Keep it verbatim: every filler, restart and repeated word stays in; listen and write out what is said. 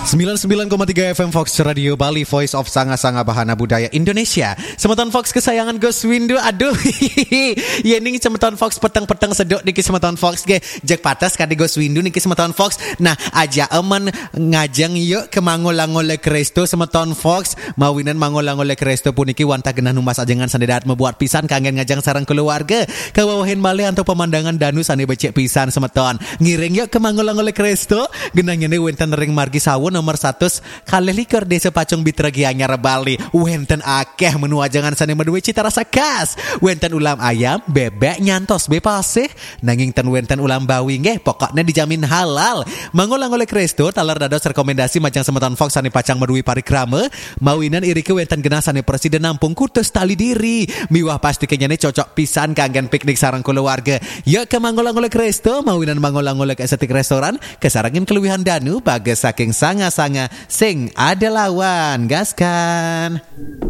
sembilan puluh sembilan koma tiga F M Fox Radio Bali, Voice of Sanga-Sanga Bahana Budaya Indonesia. Semeton Fox kesayangan Gus Windu. Aduh, ya ini semeton Fox peteng-peteng sedok niki semeton Fox ge. Jek patas kadi Gus Windu niki semeton Fox. Nah, aja emen ngajeng yuk ke Mangolangole Kresto semeton Fox. Mawinan Mangolangole Kresto puniki wanta genah numas ajengan sandedat membuat pisan kangen ngajang sareng keluarga. Kawawahin bali antuk pemandangan danu sane becek pisan semeton. Ngiring yuk ke Mangolangole Kresto. Genah nyene wenten ring margi sawun nomor seratus kalih likur desa Pacung Bitregi Anyar Bali. Wenten akeh menu ajangan sane maduwe cita rasa khas. Wenten ulam ayam, bebek nyantos bepasih. Nanging ten wenten ulam bawi nggih pokoknya dijamin halal. Mangolangole Kresto taler dados rekomendasi majang semeton Fox sane Pacang maduwe parikrama. Mawinan irike wenten genah sane Presiden Nampung Kutus Tali Diri. Miwah pasti kenyane cocok pisan kanggen piknik sareng keluarga. Yuk ke Mangolangole Kresto, mawinan Mangolangole estetik restoran kesarangin keluwihan danu bagas saking sanga-sanga sing ada lawan gaskan.